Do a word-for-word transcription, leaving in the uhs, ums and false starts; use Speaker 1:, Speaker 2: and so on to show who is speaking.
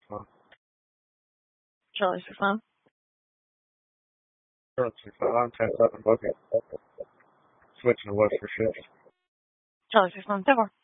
Speaker 1: one.
Speaker 2: Charlie six one.
Speaker 1: Charlie six one, ten seven, booking. Switching to west for shift.
Speaker 2: Charlie six one, ten four.